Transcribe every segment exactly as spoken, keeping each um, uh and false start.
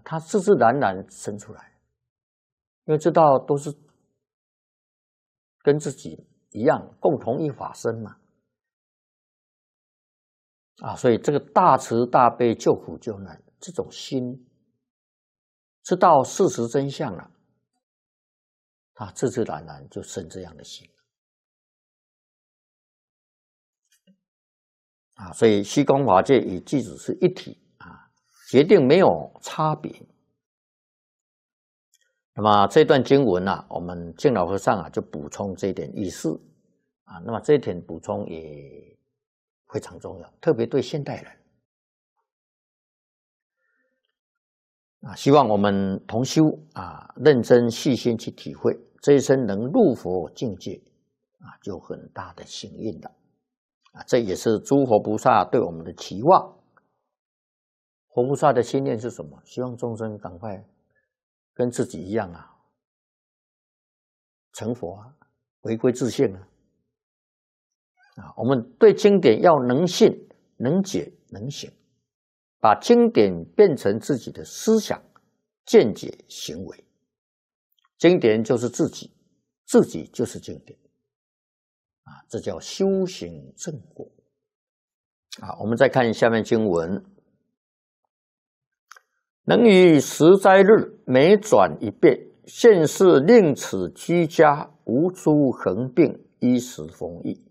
它自自然然生出来，因为知道都是跟自己一样，共同一法身嘛。啊，所以这个大慈大悲救苦救难这种心，知道事实真相了，他自自然然就生这样的心啊。所以虚空法界与具足是一体啊，决定没有差别。那么这段经文啊，我们净老和尚啊就补充这一点意思啊。那么这一点补充也非常重要，特别对现代人啊，希望我们同修啊，认真细心去体会，这一生能入佛境界啊，就很大的幸运了啊。这也是诸佛菩萨对我们的期望。佛菩萨的心愿是什么？希望众生赶快跟自己一样啊，成佛啊，回归自性啊。啊，我们对经典要能信、能解、能行，把经典变成自己的思想、见解、行为。经典就是自己，自己就是经典啊，这叫修行正果啊。我们再看下面经文：能于十斋日每转一遍，现世令此居家无诸横病，衣食丰裕。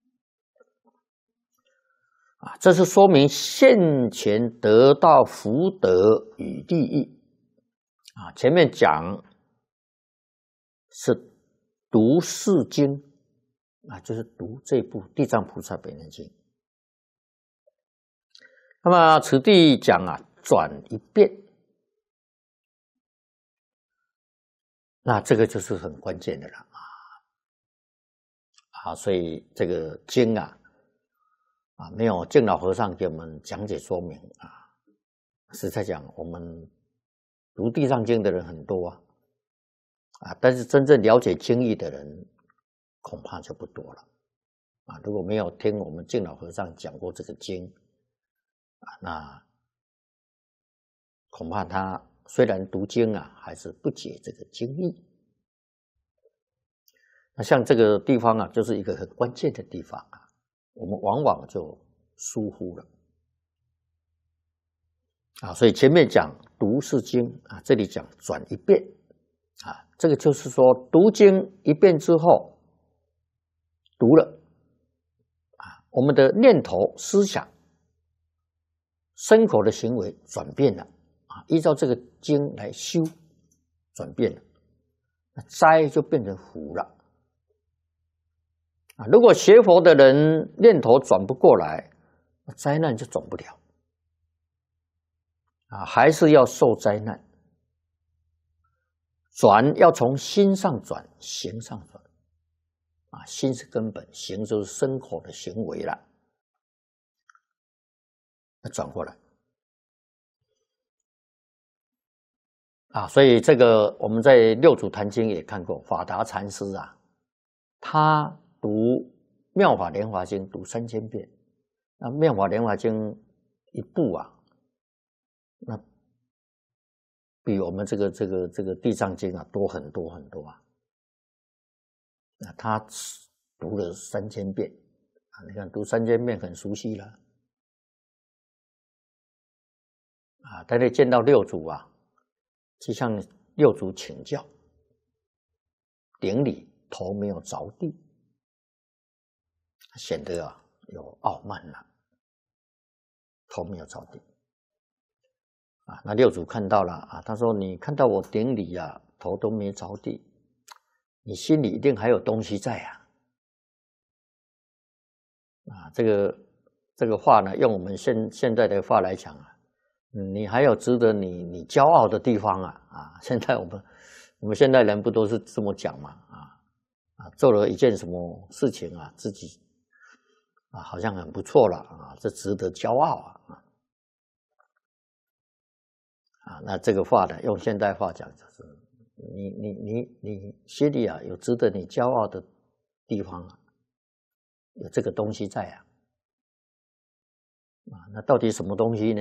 啊，这是说明现前得到福德与利益啊。前面讲是读四经啊，就是读这部《地藏菩萨本愿经》。那么此地讲啊，转一遍，那这个就是很关键的了啊。啊，所以这个经啊。啊，没有净老和尚给我们讲解说明啊。实在讲，我们读地藏经的人很多啊，啊，但是真正了解经义的人恐怕就不多了啊。如果没有听我们净老和尚讲过这个经啊，那恐怕他虽然读经啊，还是不解这个经义。那像这个地方啊，就是一个很关键的地方啊。我们往往就疏忽了啊，所以前面讲读是经啊，这里讲转一遍啊，这个就是说读经一遍之后，读了啊，我们的念头、思想、身口的行为转变了啊，依照这个经来修，转变了，那灾就变成福了。啊，如果学佛的人念头转不过来，灾难就转不了啊，还是要受灾难。转要从心上转，行上转啊，心是根本，行就是身口的行为了，要转过来啊。所以这个我们在六祖坛经也看过，法达禅师啊，他读《妙法莲华经》读三千遍，那《妙法莲华经》一部啊，那比我们这个这个这个《地藏经》啊多很多很多啊。那他读了三千遍啊，你看读三千遍很熟悉了啊。他得见到六祖啊，去向六祖请教，顶礼头没有着地。显得啊有傲慢了，头没有着地啊。那六祖看到了啊，他说：“你看到我顶礼啊，头都没着地，你心里一定还有东西在啊。”啊，这个这个话呢，用我们现现在的话来讲啊，你还有值得你你骄傲的地方啊啊！现在我们我们现代人不都是这么讲嘛啊啊，做了一件什么事情啊，自己。啊，好像很不错了啊，这值得骄傲啊！啊，那这个话呢，用现代话讲就是，你你你你心里啊有值得你骄傲的地方啊，有这个东西在啊，啊，那到底什么东西呢？